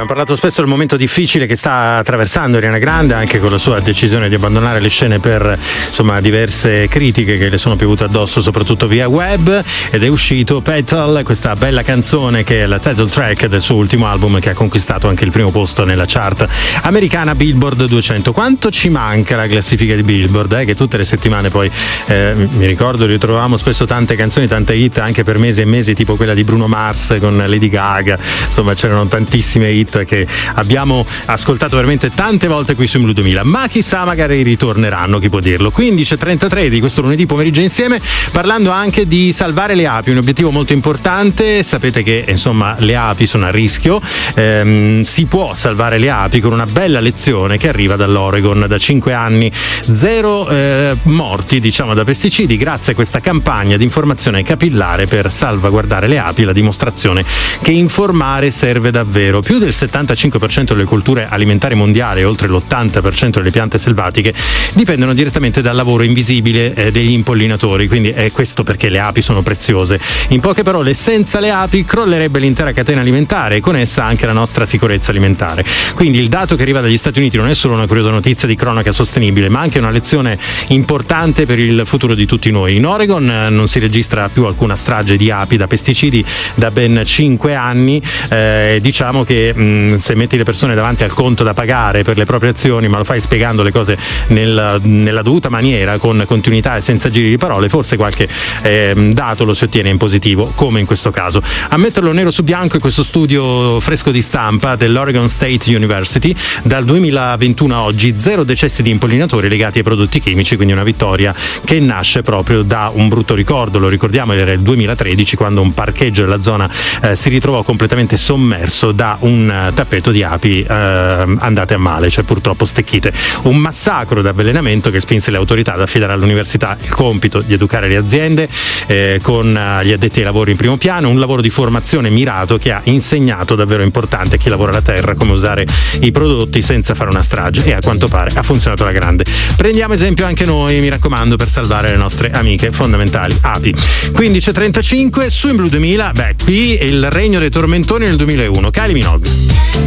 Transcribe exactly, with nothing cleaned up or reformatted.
abbiamo parlato spesso del momento difficile che sta attraversando Ariana Grande, anche con la sua decisione di abbandonare le scene per insomma diverse critiche che le sono piovute addosso, soprattutto via web, ed è uscito Petal, questa bella canzone che è la title track del suo ultimo album, che ha conquistato anche il primo posto nella chart americana Billboard duecento. Quanto ci manca la classifica di Billboard, eh, che tutte le settimane poi eh, mi ricordo ritrovavamo spesso tante canzoni, tante hit anche per mesi e mesi, tipo quella di Bruno Mars con Lady Gaga, insomma c'erano tantissime hit che abbiamo ascoltato veramente tante volte qui su Blu duemila, ma chissà, magari ritorneranno, chi può dirlo. Quindici e trentatré di questo lunedì pomeriggio insieme, parlando anche di salvare le api, un obiettivo molto importante. Sapete che insomma le api sono a rischio, ehm, si può salvare le api con una bella lezione che arriva dall'Oregon. Da cinque anni zero eh, morti diciamo da pesticidi, grazie a questa campagna di informazione capillare per salvaguardare le api, la dimostrazione che informare serve davvero. Più del settantacinque per cento delle colture alimentari mondiali e oltre l'ottanta per cento delle piante selvatiche dipendono direttamente dal lavoro invisibile eh, degli impollinatori, quindi è questo perché le api sono preziose. In poche parole, senza le api crollerebbe l'intera catena alimentare e con essa anche la nostra sicurezza alimentare. Quindi il dato che arriva dagli Stati Uniti non è solo una curiosa notizia di cronaca sostenibile, ma anche una lezione importante per il futuro di tutti noi. In Oregon eh, non si registra più alcuna strage di api da pesticidi da ben cinque anni. Eh, diciamo che mh, se metti le persone davanti al conto da pagare per le proprie azioni, ma lo fai spiegando le cose nel, nella dovuta maniera, con continuità e senza giri di parole, forse qualche eh, dato lo si ottiene in positivo, come in questo caso. A metterlo nero su bianco è questo studio fresco di stampa dell'Oregon State University. Dal duemilaventuno a oggi zero decessi di impollinatori legati ai prodotti chimici, quindi una vittoria che nasce proprio da un brutto ricordo. Lo ricordiamo, era il duemilatredici quando un parcheggio della zona eh, si ritrovò completamente sommerso da un uh, tappeto di api uh, andate a male, cioè purtroppo stecchite. Un massacro d'avvelenamento che spinse le autorità ad affidare all'università il compito di educare le aziende eh, con uh, gli addetti ai lavori in primo piano, un lavoro di formazione mirato che ha insegnato davvero importante a chi lavora la terra come usare i prodotti senza fare una strage, e a quanto pare ha funzionato alla grande. Prendiamo esempio anche noi, mi raccomando, per salvare le nostre amiche fondamentali api. quindici e trentacinque su in Blu duemila, beh, qui è il regno dei tormentoni nel duemilauno, Kylie Minogue.